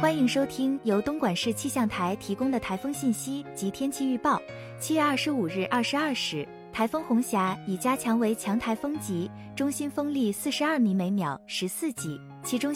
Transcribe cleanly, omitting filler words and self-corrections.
欢迎收听由东莞市气象台提供的台风信息及天气预报。7月25日22时，台风红霞已加强为强台风级，中心风力42米每秒，14级，其中